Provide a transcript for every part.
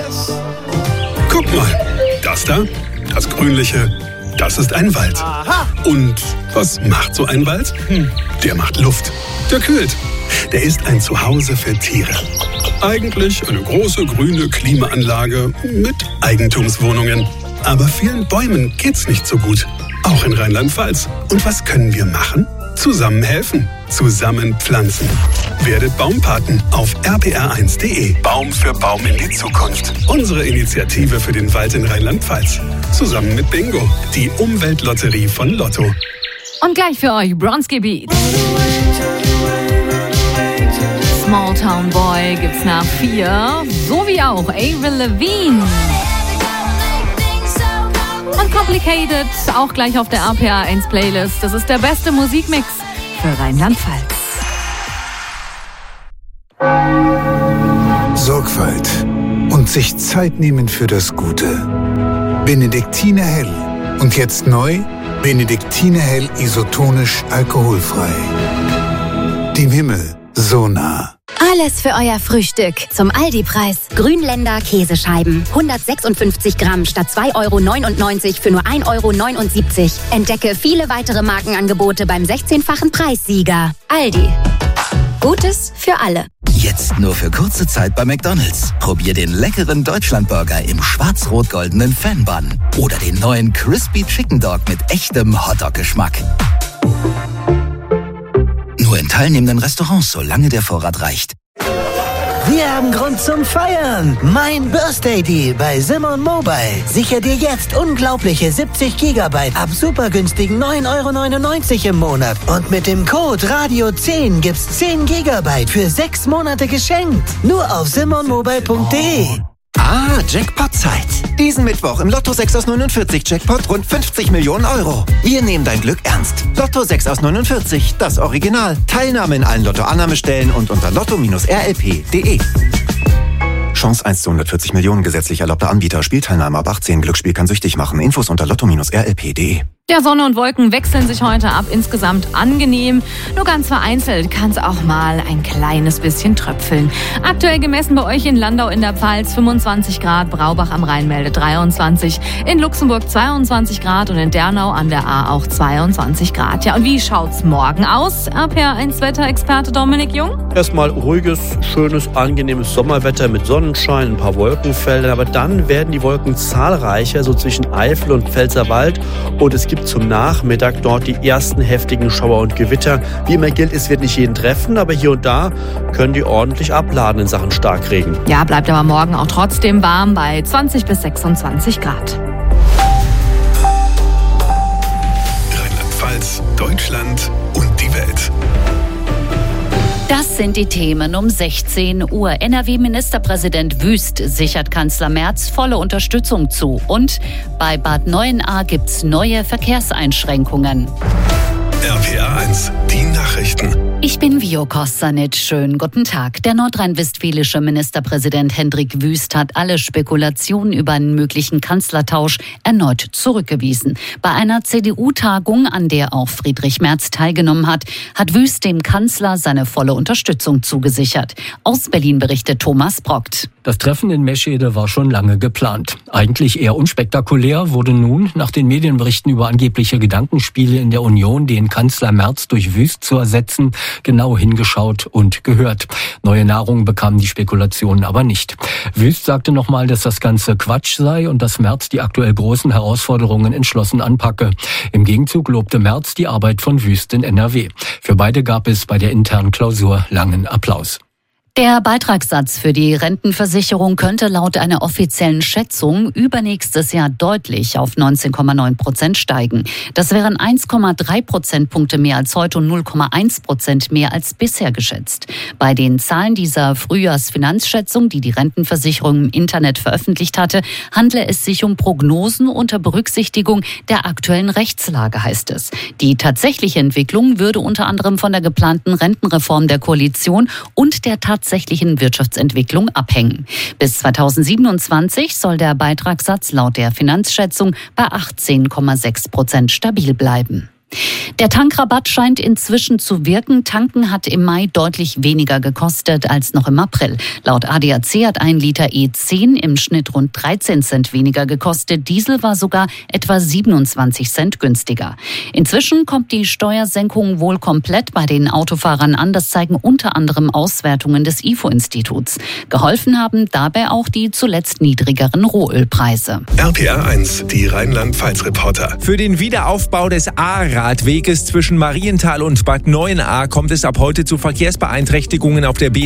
Guck mal, das da, das Grünliche, das ist ein Wald. Aha. Und was macht so ein Wald? Der macht Luft, der kühlt. Der ist ein Zuhause für Tiere. Eigentlich eine große grüne Klimaanlage mit Eigentumswohnungen. Aber vielen Bäumen geht's nicht so gut. Auch in Rheinland-Pfalz. Und was können wir machen? Zusammen helfen. Zusammen pflanzen. Werdet Baumpaten auf rpr1.de. Baum für Baum in die Zukunft. Unsere Initiative für den Wald in Rheinland-Pfalz. Zusammen mit Bingo, die Umweltlotterie von Lotto. Und gleich für euch Bronski Beat. Small Town Boy gibt's nach 4, so wie auch Avril Lavigne. Und Complicated auch gleich auf der RPR1 Playlist. Das ist der beste Musikmix für Rheinland-Pfalz. Sorgfalt und sich Zeit nehmen für das Gute. Benediktiner Hell. Und jetzt neu, Benediktiner Hell isotonisch alkoholfrei. Dem Himmel so nah. Alles für euer Frühstück zum Aldi-Preis. Grünländer Käsescheiben. 156 Gramm statt 2,99 € für nur 1,79 €. Entdecke viele weitere Markenangebote beim 16-fachen Preissieger. Aldi. Gutes für alle. Jetzt nur für kurze Zeit bei McDonald's. Probier den leckeren Deutschlandburger im schwarz-rot-goldenen Fan-Bun. Oder den neuen Crispy Chicken Dog mit echtem Hotdog-Geschmack. Nur in teilnehmenden Restaurants, solange der Vorrat reicht. Wir haben Grund zum Feiern. Mein Birthday Deal bei Simon Mobile. Sichere dir jetzt unglaubliche 70 GB ab super günstigen 9,99 € im Monat. Und mit dem Code Radio10 gibt's 10 GB für 6 Monate geschenkt. Nur auf simonmobile.de. Ah, Jackpot-Zeit. Diesen Mittwoch im Lotto 6 aus 49 Jackpot rund 50 Millionen €. Wir nehmen dein Glück ernst. Lotto 6 aus 49, das Original. Teilnahme in allen Lotto-Annahmestellen und unter lotto-rlp.de. Chance 1 zu 140 Millionen, gesetzlich erlaubter Anbieter. Spielteilnahme ab 18. Glücksspiel kann süchtig machen. Infos unter lotto-rlp.de. Ja, Sonne und Wolken wechseln sich heute ab, insgesamt angenehm. Nur ganz vereinzelt kann es auch mal ein kleines bisschen tröpfeln. Aktuell gemessen bei euch in Landau in der Pfalz 25 Grad, Braubach am Rhein meldet 23, in Luxemburg 22 Grad und in Dernau an der A auch 22 Grad. Ja, und wie schaut's morgen aus? RPR1 Wetterexperte Dominik Jung? Erstmal ruhiges, schönes, angenehmes Sommerwetter mit Sonnenschein, ein paar Wolkenfelder, aber dann werden die Wolken zahlreicher, so zwischen Eifel und Pfälzerwald, und es gibt zum Nachmittag dort die ersten heftigen Schauer und Gewitter. Wie immer gilt, es wird nicht jeden treffen, aber hier und da können die ordentlich abladen in Sachen Starkregen. Ja, bleibt aber morgen auch trotzdem warm bei 20 bis 26 Grad. Rheinland-Pfalz, Deutschland und die Welt. Das sind die Themen um 16 Uhr. NRW-Ministerpräsident Wüst sichert Kanzler Merz volle Unterstützung zu. Und bei Bad Neuenahr gibt's neue Verkehrseinschränkungen. RPR1, die Nachrichten. Ich bin Vio Kostanic. Schönen guten Tag. Der nordrhein-westfälische Ministerpräsident Hendrik Wüst hat alle Spekulationen über einen möglichen Kanzlertausch erneut zurückgewiesen. Bei einer CDU-Tagung, an der auch Friedrich Merz teilgenommen hat, hat Wüst dem Kanzler seine volle Unterstützung zugesichert. Aus Berlin berichtet Thomas Brockt. Das Treffen in Meschede war schon lange geplant. Eigentlich eher unspektakulär wurde nun, nach den Medienberichten über angebliche Gedankenspiele in der Union, den Kanzler Merz durch Wüst zu ersetzen, genau hingeschaut und gehört. Neue Nahrung bekamen die Spekulationen aber nicht. Wüst sagte nochmal, dass das Ganze Quatsch sei und dass Merz die aktuell großen Herausforderungen entschlossen anpacke. Im Gegenzug lobte Merz die Arbeit von Wüst in NRW. Für beide gab es bei der internen Klausur langen Applaus. Der Beitragssatz für die Rentenversicherung könnte laut einer offiziellen Schätzung übernächstes Jahr deutlich auf 19,9% steigen. Das wären 1,3 Prozentpunkte mehr als heute und 0,1% mehr als bisher geschätzt. Bei den Zahlen dieser Frühjahrsfinanzschätzung, die die Rentenversicherung im Internet veröffentlicht hatte, handle es sich um Prognosen unter Berücksichtigung der aktuellen Rechtslage, heißt es. Die tatsächliche Entwicklung würde unter anderem von der geplanten Rentenreform der Koalition und der tatsächlichen Wirtschaftsentwicklung abhängen. Bis 2027 soll der Beitragssatz laut der Finanzschätzung bei 18,6% stabil bleiben. Der Tankrabatt scheint inzwischen zu wirken. Tanken hat im Mai deutlich weniger gekostet als noch im April. Laut ADAC hat ein Liter E10 im Schnitt rund 13 Cent weniger gekostet. Diesel war sogar etwa 27 Cent günstiger. Inzwischen kommt die Steuersenkung wohl komplett bei den Autofahrern an. Das zeigen unter anderem Auswertungen des IFO-Instituts. Geholfen haben dabei auch die zuletzt niedrigeren Rohölpreise. RPR1, die Rheinland-Pfalz-Reporter. Für den Wiederaufbau des A-Radweges zwischen Marienthal und Bad Neuenahr kommt es ab heute zu Verkehrsbeeinträchtigungen auf der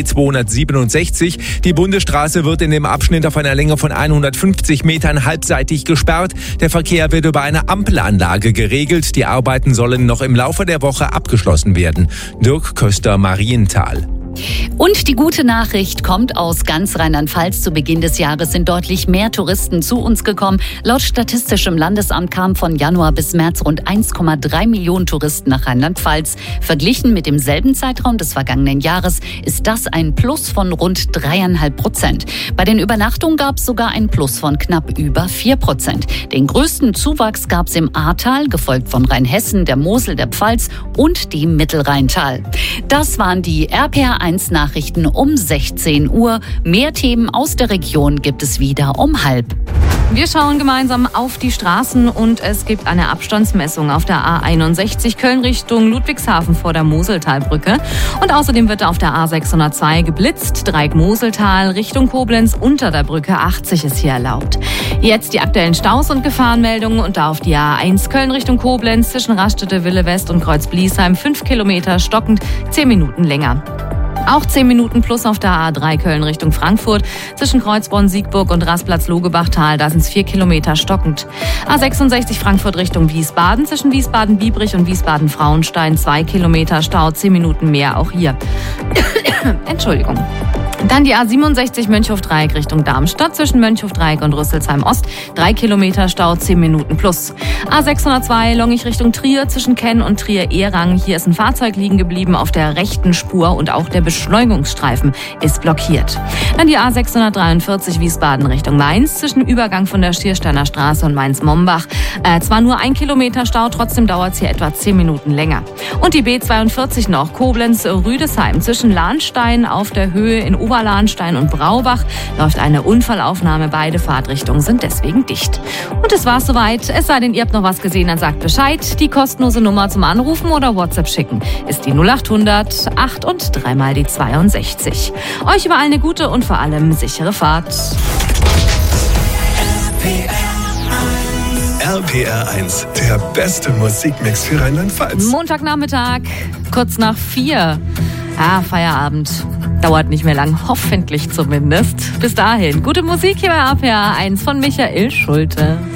B267. Die Bundesstraße wird in dem Abschnitt auf einer Länge von 150 Metern halbseitig gesperrt. Der Verkehr wird über eine Ampelanlage geregelt. Die Arbeiten sollen noch im Laufe der Woche abgeschlossen werden. Dirk Köster, Marienthal. Und die gute Nachricht kommt aus ganz Rheinland-Pfalz. Zu Beginn des Jahres sind deutlich mehr Touristen zu uns gekommen. Laut Statistischem Landesamt kamen von Januar bis März rund 1,3 Millionen Touristen nach Rheinland-Pfalz. Verglichen mit demselben Zeitraum des vergangenen Jahres ist das ein Plus von rund 3,5%. Bei den Übernachtungen gab es sogar ein Plus von knapp über 4%. Den größten Zuwachs gab es im Ahrtal, gefolgt von Rheinhessen, der Mosel, der Pfalz und dem Mittelrheintal. Das waren die RPR1 Nachrichten um 16 Uhr. Mehr Themen aus der Region gibt es wieder um 12:30. Wir schauen gemeinsam auf die Straßen und es gibt eine Abstandsmessung auf der A61 Köln Richtung Ludwigshafen vor der Moseltalbrücke. Und außerdem wird auf der A602 geblitzt. Dreieck-Moseltal Richtung Koblenz unter der Brücke 80 ist hier erlaubt. Jetzt die aktuellen Staus und Gefahrenmeldungen und da auf die A1 Köln Richtung Koblenz zwischen Raststätte Wille West und Kreuz-Bliesheim 5 Kilometer stockend, 10 Minuten länger. Auch 10 Minuten plus auf der A3 Köln Richtung Frankfurt. Zwischen Kreuzbronn, Siegburg und Rastplatz-Logebachtal, da sind es 4 Kilometer stockend. A66 Frankfurt Richtung Wiesbaden. Zwischen Wiesbaden-Biebrich und Wiesbaden-Frauenstein 2 Kilometer Stau, 10 Minuten mehr auch hier. Entschuldigung. Dann die A67 Mönchhof-Dreieck Richtung Darmstadt. Zwischen Mönchhof-Dreieck und Rüsselsheim-Ost 3 Kilometer Stau, 10 Minuten plus. A602 Longich Richtung Trier. Zwischen Kenn und Trier-Ehrang. Hier ist ein Fahrzeug liegen geblieben auf der rechten Spur und auch der Beschleunigungsstreifen ist blockiert. Dann die A643 Wiesbaden Richtung Mainz. Zwischen Übergang von der Schiersteiner Straße und Mainz-Mombach. Zwar nur 1 Kilometer Stau, trotzdem dauert es hier etwa 10 Minuten länger. Und die B42 noch Koblenz-Rüdesheim. Zwischen Lahnstein auf der Höhe in Oberlahnstein und Braubach läuft eine Unfallaufnahme. Beide Fahrtrichtungen sind deswegen dicht. Und es war's soweit. Es sei denn, ihr habt noch was gesehen, dann sagt Bescheid. Die kostenlose Nummer zum Anrufen oder WhatsApp schicken ist die 0800 8 und 3 mal die 62. Euch überall eine gute und vor allem sichere Fahrt. RPR1, der beste Musikmix für Rheinland-Pfalz. Montagnachmittag, kurz nach 4. Feierabend. Dauert nicht mehr lang, hoffentlich zumindest. Bis dahin, gute Musik hier bei RPR1 von Michael Schulte.